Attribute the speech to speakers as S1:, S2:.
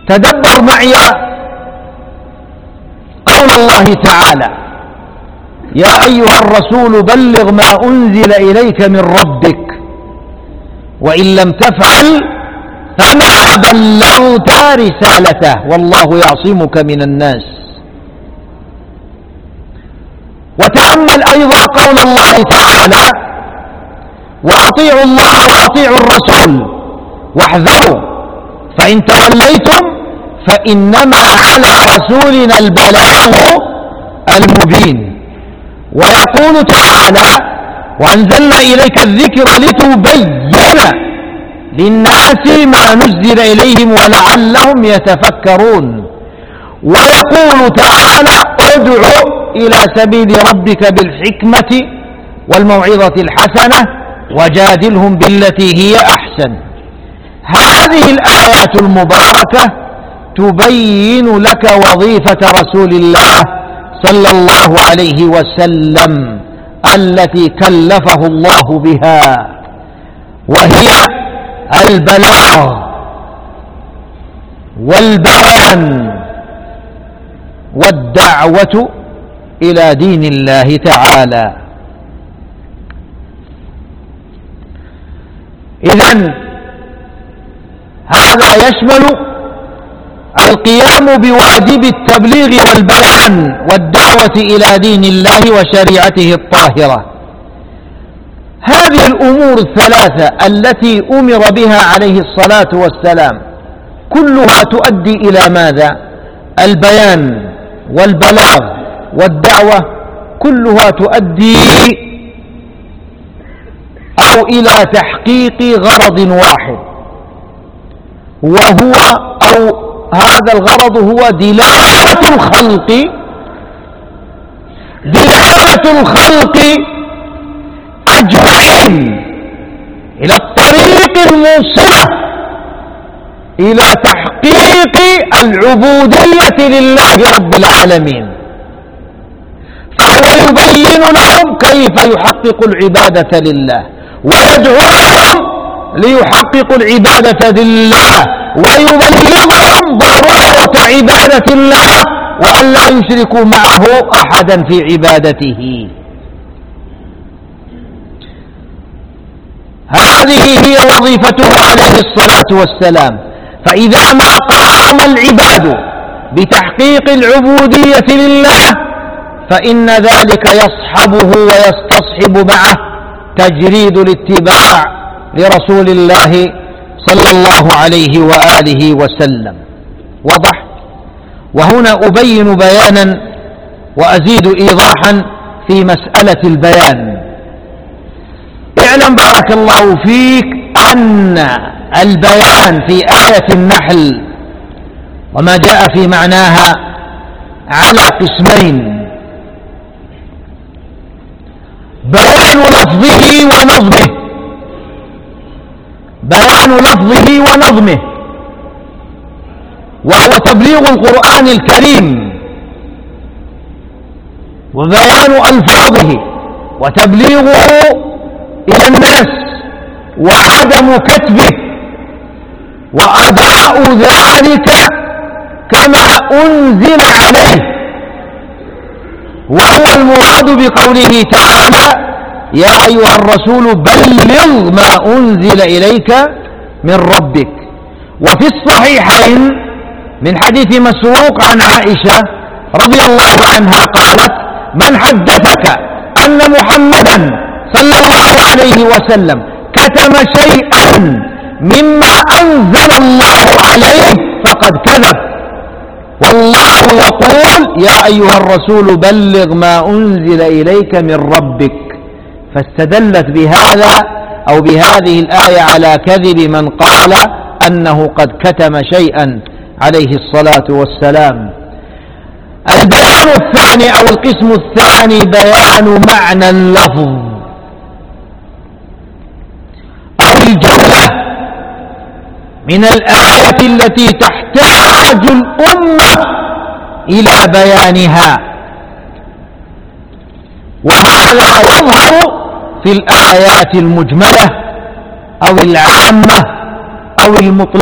S1: تدبر معي قول الله تعالى: يا أيها الرسول بلغ ما أنزل إليك من ربك وإن لم تفعل فما بلغت رسالته والله يعصمك من الناس. وتأمل أيضا قول الله تعالى: وأطيعوا الله وأطيعوا الرسول واحذروا فإن توليتم فإنما على رسولنا البلاغ المبين. ويقول تعالى: وأنزلنا إليك الذكر لتبين للناس ما نزل إليهم ولعلهم يتفكرون. ويقول تعالى: ادع إلى سبيل ربك بالحكمة والموعظة الحسنة وجادلهم بالتي هي أحسن. هذه الآيات المباركة تبين لك وظيفة رسول الله صلى الله عليه وسلم التي كلفه الله بها، وهي البلاغ والبيان والدعوة إلى دين الله تعالى. إذن هذا يشمل القيام بواجب التبليغ والبيان والدعوة إلى دين الله وشريعته الطاهرة. هذه الأمور الثلاثة التي أمر بها عليه الصلاة والسلام كلها تؤدي إلى ماذا؟ البيان والبلاغ والدعوة كلها تؤدي أو إلى تحقيق غرض واحد، وهو أو هذا الغرض هو دلالة الخلق أجمعين إلى الطريق الموصلة إلى تحقيق العبودية لله رب العالمين، فهو يبين لهم كيف يحقق العبادة لله ويدعوهم ليحققوا العبادة لله ويبلغهم ضرورة عبادة الله وأن لا يشركوا معه أحدا في عبادته. هذه هي وظيفته عليه الصلاة والسلام. فإذا ما قام العباد بتحقيق العبودية لله فإن ذلك يصحبه ويستصحب معه تجريد الاتباع لرسول الله صلى الله عليه وآله وسلم. واضح؟ وهنا أبين بيانا وأزيد إيضاحا في مسألة البيان. اعلم بارك الله فيك أن البيان في آية النحل وما جاء في معناها على قسمين: بيان لفظه ونظمه، بيان لفظه ونظمه وهو تبليغ القرآن الكريم وبيان ألفاظه وتبليغه إلى الناس وعدم كتبه وأداء ذلك كما أنزل عليه، وهو المراد بقوله تعالى: يا أيها الرسول بلغ ما أنزل إليك من ربك. وفي الصحيحين من حديث مسروق عن عائشة رضي الله عنها قالت: من حدثك أن محمدا صلى الله عليه وسلم كتم شيئا مما أنزل الله عليه فقد كذب، والله يقول: يا أيها الرسول بلغ ما أنزل إليك من ربك. فاستدلت بهذا أو بهذه الآية على كذب من قال أنه قد كتم شيئا عليه الصلاة والسلام. البيان الثاني أو القسم الثاني بيان معنى اللفظ أو الجملة من الآية التي تحتاج الأمة إلى بيانها، وهذا يظهر في الآيات المجملة أو العامة أو المطلقة